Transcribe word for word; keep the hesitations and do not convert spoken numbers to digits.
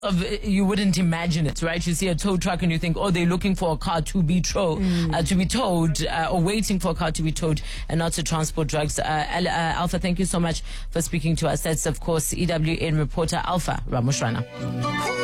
of, you wouldn't imagine it, right? You see a tow truck and you think, oh, they're looking for a car to be tro- mm. uh, to be towed, uh, or waiting for a car to be towed and not to transport drugs. Uh, uh, Alpha, thank you so much for speaking to us. That's, of course, E W N reporter Alpha Ramoshwana.